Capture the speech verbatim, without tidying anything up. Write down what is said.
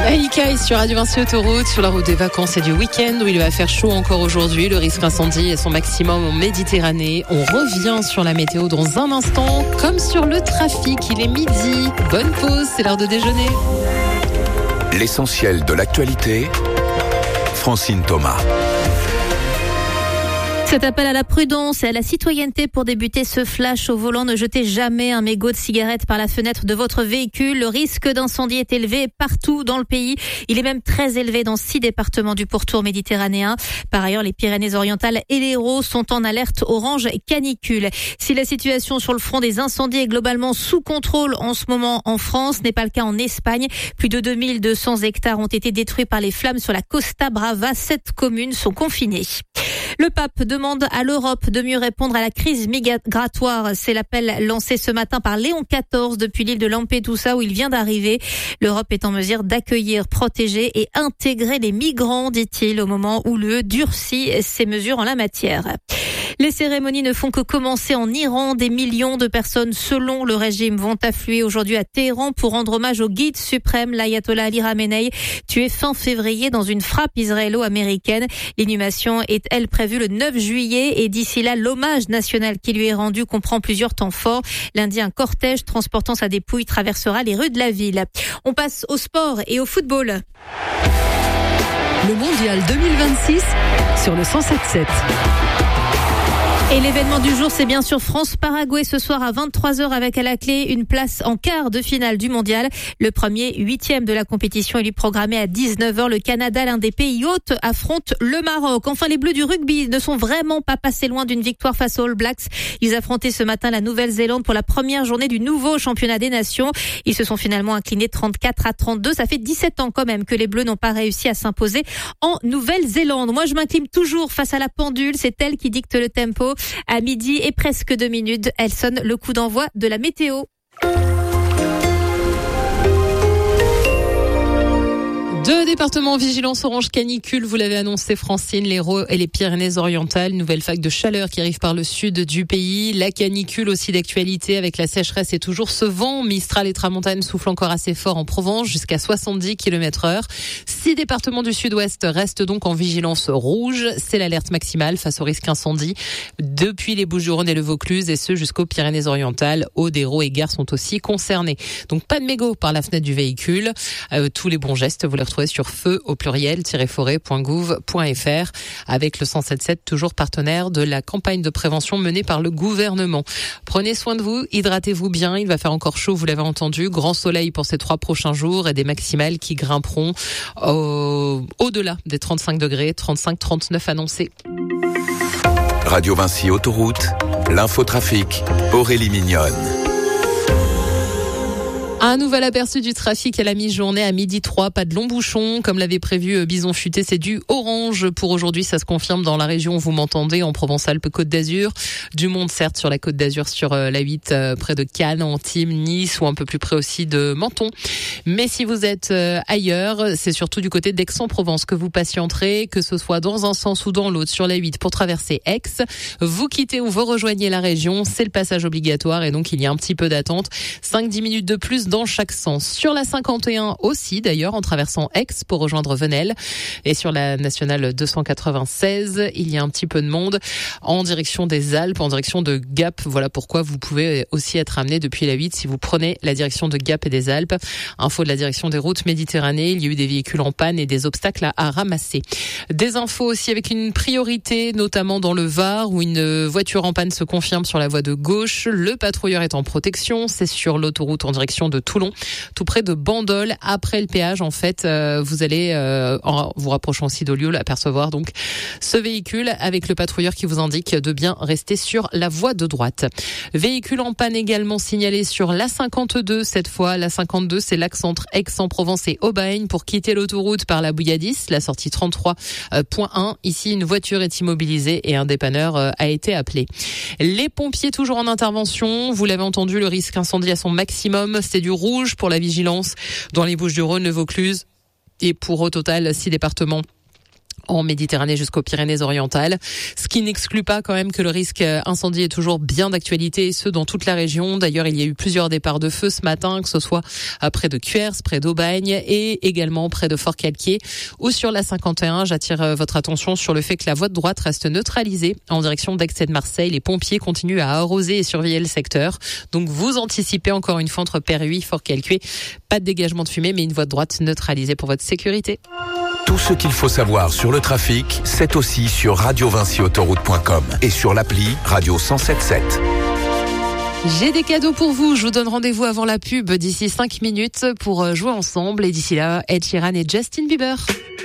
Aïka est sur Radio Vinci Autoroute, sur la route des vacances et du week-end où il va faire chaud encore aujourd'hui. Le risque incendie est son maximum en Méditerranée. On revient sur la météo dans un instant, comme sur le trafic. Il est midi. Bonne pause, c'est l'heure de déjeuner. L'essentiel de l'actualité, Francine Thomas. Cet appel à la prudence et à la citoyenneté pour débuter ce flash au volant. Ne jetez jamais un mégot de cigarette par la fenêtre de votre véhicule. Le risque d'incendie est élevé partout dans le pays. Il est même très élevé dans six départements du pourtour méditerranéen. Par ailleurs, les Pyrénées-Orientales et l'Hérault sont en alerte orange canicule. Si la situation sur le front des incendies est globalement sous contrôle en ce moment en France, ce n'est pas le cas en Espagne. Plus de deux mille deux cents hectares ont été détruits par les flammes sur la Costa Brava. Sept communes sont confinées. Le pape demande à l'Europe de mieux répondre à la crise migratoire. C'est l'appel lancé ce matin par Léon quatorze depuis l'île de Lampedusa où il vient d'arriver. L'Europe est en mesure d'accueillir, protéger et intégrer les migrants, dit-il, au moment où l'U E durcit ses mesures en la matière. Les cérémonies ne font que commencer en Iran. Des millions de personnes, selon le régime, vont affluer aujourd'hui à Téhéran pour rendre hommage au guide suprême, l'ayatollah Ali Khamenei, tué fin février dans une frappe israélo-américaine. L'inhumation est, elle, prévue le neuf juillet et d'ici là, l'hommage national qui lui est rendu comprend plusieurs temps forts. Lundi, un cortège transportant sa dépouille traversera les rues de la ville. On passe au sport et au football. Le mondial deux mille vingt-six sur le cent sept sept. Et l'événement du jour, c'est bien sûr France-Paraguay ce soir à vingt-trois heures avec à la clé une place en quart de finale du mondial. Le premier huitième de la compétition est lui programmé à dix-neuf heures. Le Canada, l'un des pays hôtes, affronte le Maroc. Enfin, les Bleus du rugby ne sont vraiment pas passés loin d'une victoire face aux All Blacks. Ils affrontaient ce matin la Nouvelle-Zélande pour la première journée du nouveau championnat des nations. Ils se sont finalement inclinés trente-quatre à trente-deux. Ça fait dix-sept ans quand même que les Bleus n'ont pas réussi à s'imposer en Nouvelle-Zélande. Moi, je m'incline toujours face à la pendule. C'est elle qui dicte le tempo. À midi et presque deux minutes, elle sonne le coup d'envoi de la météo. Deux départements en vigilance orange canicule, vous l'avez annoncé Francine, l'Hérault et les Pyrénées-Orientales. Nouvelle vague de chaleur qui arrive par le sud du pays. La canicule aussi d'actualité avec la sécheresse et toujours ce vent. Mistral et Tramontane soufflent encore assez fort en Provence jusqu'à soixante-dix kilomètres heure. Six départements du sud-ouest restent donc en vigilance rouge. C'est l'alerte maximale face au risque incendie depuis les Bouches-du-Rhône et le Vaucluse et ce jusqu'aux Pyrénées-Orientales. Aude, Hérault et Gard sont aussi concernés. Donc pas de mégots par la fenêtre du véhicule. Euh, tous les bons gestes, vous les retrouvez sur feu au pluriel forêt point gouv point fr avec le cent sept sept, toujours partenaire de la campagne de prévention menée par le gouvernement. Prenez soin de vous, hydratez-vous bien, il va faire encore chaud, vous l'avez entendu, grand soleil pour ces trois prochains jours et des maximales qui grimperont au, au-delà des trente-cinq degrés, trente-cinq trente-neuf annoncés. Radio Vinci Autoroute, l'infotrafic, Aurélie Mignonne. Un nouvel aperçu du trafic à la mi-journée à midi trois, pas de longs bouchons. Comme l'avait prévu Bison Futé, c'est du orange pour aujourd'hui. Ça se confirme dans la région où vous m'entendez, en Provence-Alpes-Côte d'Azur. Du monde, certes, sur la Côte d'Azur, sur la huit, près de Cannes, Antibes, Nice ou un peu plus près aussi de Menton. Mais si vous êtes ailleurs, c'est surtout du côté d'Aix-en-Provence que vous patienterez, que ce soit dans un sens ou dans l'autre sur la huit pour traverser Aix. Vous quittez ou vous rejoignez la région, c'est le passage obligatoire et donc il y a un petit peu d'attente. cinq dix minutes de plus dans chaque sens. Sur la cinquante et un aussi, d'ailleurs, en traversant Aix pour rejoindre Venelle. Et sur la nationale deux cent quatre-vingt-seize, il y a un petit peu de monde en direction des Alpes, en direction de Gap. Voilà pourquoi vous pouvez aussi être amené depuis la huit si vous prenez la direction de Gap et des Alpes. Info de la direction des routes Méditerranée. Il y a eu des véhicules en panne et des obstacles à, à ramasser. Des infos aussi avec une priorité, notamment dans le Var, où une voiture en panne se confirme sur la voie de gauche. Le patrouilleur est en protection. C'est sur l'autoroute en direction de Toulon, tout près de Bandol, après le péage. En fait, euh, vous allez, euh, en vous rapprochant aussi d'Ollioules, apercevoir donc ce véhicule avec le patrouilleur qui vous indique de bien rester sur la voie de droite. Véhicule en panne également signalé sur l'A cinquante-deux. Cette fois, l'A cinquante-deux, c'est l'axe entre Aix-en-Provence et Aubagne pour quitter l'autoroute par la Bouilladis, la sortie trente-trois point un. Ici, une voiture est immobilisée et un dépanneur a été appelé. Les pompiers toujours en intervention. Vous l'avez entendu, le risque incendie à son maximum. C'est du rouge pour la vigilance dans les Bouches-du-Rhône, le Vaucluse et pour au total six départements en Méditerranée jusqu'aux Pyrénées-Orientales. Ce qui n'exclut pas quand même que le risque incendie est toujours bien d'actualité, et ce dans toute la région. D'ailleurs, il y a eu plusieurs départs de feu ce matin, que ce soit près de Cuers, près d'Aubagne et également près de Fort-Calquier ou sur la cinquante et un. J'attire votre attention sur le fait que la voie de droite reste neutralisée en direction d'Aix et de Marseille. Les pompiers continuent à arroser et surveiller le secteur. Donc vous anticipez encore une fois entre Perruy, Fort-Calquier. Pas de dégagement de fumée, mais une voie de droite neutralisée pour votre sécurité. Tout ce qu'il faut savoir sur le trafic, c'est aussi sur radio vinci autoroute point com et sur l'appli Radio cent sept sept. J'ai des cadeaux pour vous. Je vous donne rendez-vous avant la pub d'ici cinq minutes pour jouer ensemble. Et d'ici là, Ed Sheeran et Justin Bieber.